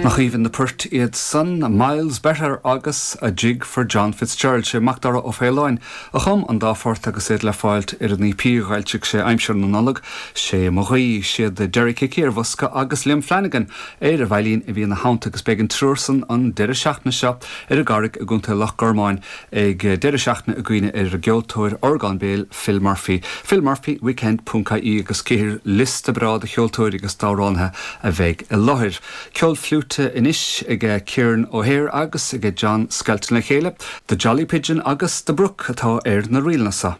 Nach even the pert iad son, miles better agus a jig for John Fitzgerald sé Macdara of Héilein. A chum an dáfort agus éad le fáilt ar an EP gailteach sé aimseir na nollag, sé mochaí siad de Derry Kikir Vuska agus Liam Flanagan a bhailín a bhí na haunta agus begin trúrsan an deire seachna seo ar a garig a gúnta Loch Gormáin ag deire seachna a gcuine ar a geoltóir orgán béal Phil Murphy. Phil Murphy weekend.caí agus céir lista brád a cheoltóir agus dáránha a bheith a láthir. Ceol flút inis ag Kieran O'Hare agus ag John Skelton le chéile, the Jolly Pigeon agus the Brook atá ar na rialnasa.